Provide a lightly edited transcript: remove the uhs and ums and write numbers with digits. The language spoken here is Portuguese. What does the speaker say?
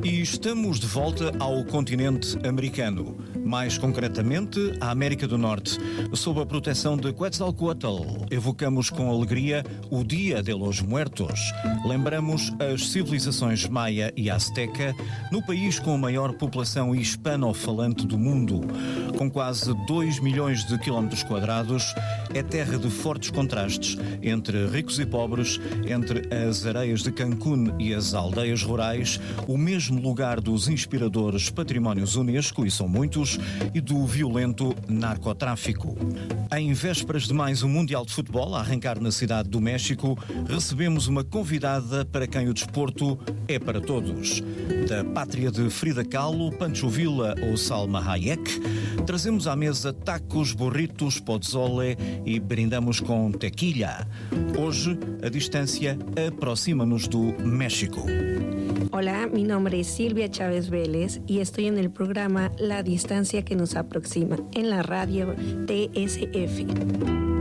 E estamos de volta ao continente americano, mais concretamente à América do Norte, sob a proteção de Quetzalcoatl. Evocamos com alegria o Dia de los Muertos. Lembramos as civilizações maia e azteca no país com a maior população hispano-falante do mundo. Com quase 2 milhões de quilómetros quadrados, é terra de fortes contrastes entre ricos e pobres, entre as areias de Cancún e as aldeias rurais, o mesmo lugar dos inspiradores patrimónios Unesco, e são muitos, e do violento narcotráfico. Em vésperas de mais um Mundial de Futebol, a arrancar na cidade do México, recebemos uma convidada para quem o desporto é para todos. Da pátria de Frida Kahlo, Pancho Villa ou Salma Hayek, trazemos à mesa tacos, burritos, pozole e brindamos com tequila. Hoje, a distância aproxima-nos do México. Hola, mi nombre es Silvia Chávez Vélez y estoy en el programa La Distancia que nos aproxima en la radio TSF.